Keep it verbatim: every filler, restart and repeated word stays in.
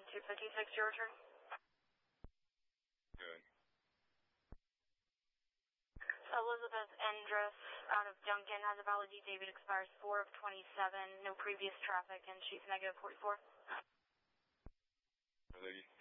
two fifty-six, your return. Good. Elizabeth Endress out of Duncan has a valid due date, expires four of twenty-seven, no previous traffic, and she's negative forty-four. Lady.